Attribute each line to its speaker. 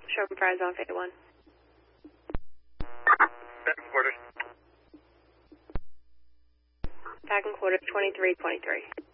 Speaker 1: Sherman Fries on Fate 1.
Speaker 2: Second quarter.
Speaker 1: Second quarter 2323.